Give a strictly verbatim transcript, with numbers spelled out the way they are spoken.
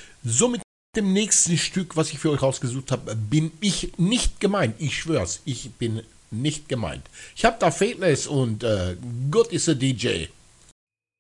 So, mit dem nächsten Stück, was ich für euch ausgesucht habe, bin ich nicht gemeint. Ich schwör's, ich bin nicht gemeint. Ich habe da Fateless und äh, Gott ist a D J.